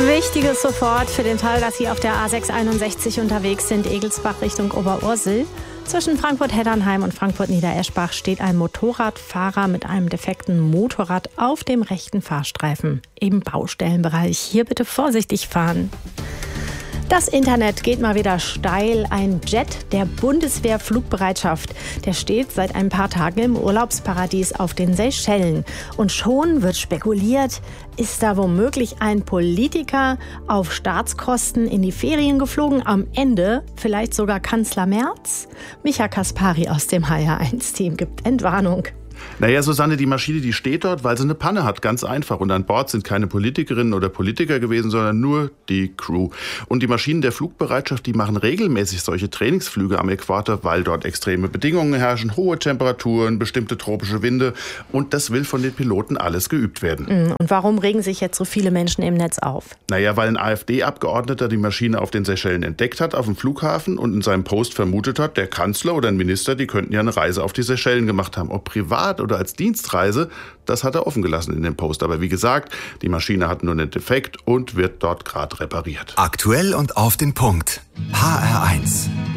Wichtiges sofort für den Fall, dass Sie auf der A661 unterwegs sind, Egelsbach Richtung Oberursel. Zwischen Frankfurt-Heddernheim und Frankfurt-Niedereschbach steht ein Motorradfahrer mit einem defekten Motorrad auf dem rechten Fahrstreifen im Baustellenbereich. Hier bitte vorsichtig fahren. Das Internet geht mal wieder steil. Ein Jet der Bundeswehr-Flugbereitschaft, der steht seit ein paar Tagen im Urlaubsparadies auf den Seychellen. Und schon wird spekuliert, ist da womöglich ein Politiker auf Staatskosten in die Ferien geflogen? Am Ende vielleicht sogar Kanzler Merz? Micha Kaspari aus dem HR1-Team gibt Entwarnung. Naja, Susanne, die Maschine, die steht dort, weil sie eine Panne hat, ganz einfach. Und an Bord sind keine Politikerinnen oder Politiker gewesen, sondern nur die Crew. Und die Maschinen der Flugbereitschaft, die machen regelmäßig solche Trainingsflüge am Äquator, weil dort extreme Bedingungen herrschen, hohe Temperaturen, bestimmte tropische Winde. Und das will von den Piloten alles geübt werden. Und warum regen sich jetzt so viele Menschen im Netz auf? Naja, weil ein AfD-Abgeordneter die Maschine auf den Seychellen entdeckt hat, auf dem Flughafen, und in seinem Post vermutet hat, der Kanzler oder ein Minister, die könnten ja eine Reise auf die Seychellen gemacht haben. Ob privat oder als Dienstreise, das hat er offen gelassen in dem Post. Aber wie gesagt, die Maschine hat nur einen Defekt und wird dort gerade repariert. Aktuell und auf den Punkt. HR1.